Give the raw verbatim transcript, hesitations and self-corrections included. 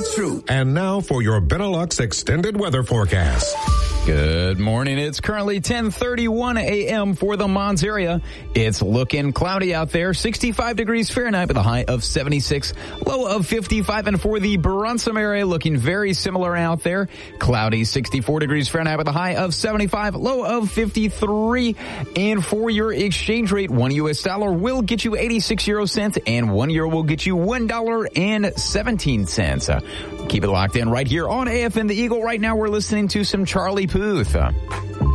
It's true. And now for your Benelux extended weather forecast. Good morning. It's currently ten thirty-one a.m. for the Mons area. It's looking cloudy out there. sixty-five degrees Fahrenheit with a high of seventy-six, low of fifty-five. And for the Brunssum area, looking very similar out there. Cloudy, sixty-four degrees Fahrenheit with a high of seventy-five, low of fifty-three. And for your exchange rate, one U S dollar will get you eighty-six euro cents and one euro will get you one dollar and seventeen cents. Uh, keep it locked in right here on A F M The Eagle. Right now we're listening to some Charlie Puth.